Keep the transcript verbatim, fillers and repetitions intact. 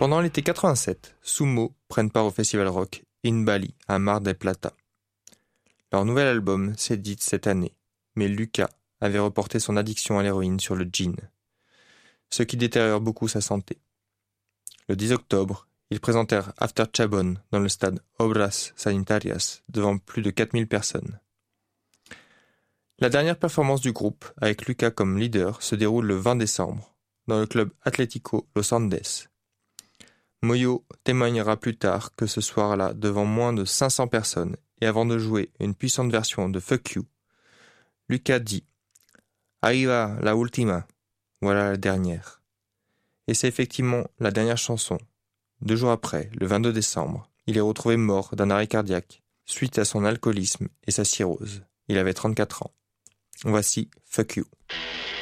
Pendant l'été quatre-vingt-sept, Sumo prennent part au festival rock In Bali à Mar del Plata. Leur nouvel album s'édite cette année, mais Lucas avait reporté son addiction à l'héroïne sur le gin, ce qui détériore beaucoup sa santé. Le dix octobre, ils présentèrent After Chabón dans le stade Obras Sanitarias devant plus de quatre mille personnes. La dernière performance du groupe, avec Lucas comme leader, se déroule le vingt décembre, dans le club Atlético Los Andes. Moyo témoignera plus tard que ce soir-là devant moins de cinq cents personnes et avant de jouer une puissante version de Fuck You, Lucas dit « Ahí va la última », voilà la dernière. Et c'est effectivement la dernière chanson. Deux jours après, le vingt-deux décembre, il est retrouvé mort d'un arrêt cardiaque suite à son alcoolisme et sa cirrhose. Il avait trente-quatre ans. Voici Fuck You.